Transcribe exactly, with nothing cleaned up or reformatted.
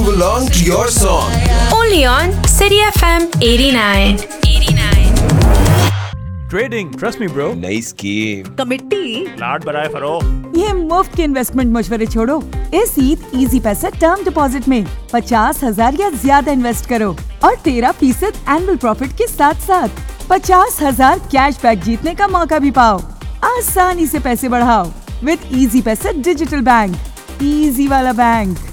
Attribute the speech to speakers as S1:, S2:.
S1: belong to your song.
S2: Only on City F M eighty-nine.
S3: Trading, trust me bro.
S1: नई scheme,
S4: committee,
S3: लाड बराए furrow.
S4: ये मुफ्त के investment मशवरे छोड़ो। इस ईद इजी पैसा टर्म डिपॉजिट में पचास हजार या ज्यादा इन्वेस्ट करो और तेरह फीसद एनुअल प्रॉफिट के साथ साथ पचास हजार कैश बैक जीतने का मौका भी पाओ। आसानी से पैसे बढ़ाओ विद इजी पैसा डिजिटल बैंक, इजी वाला बैंक।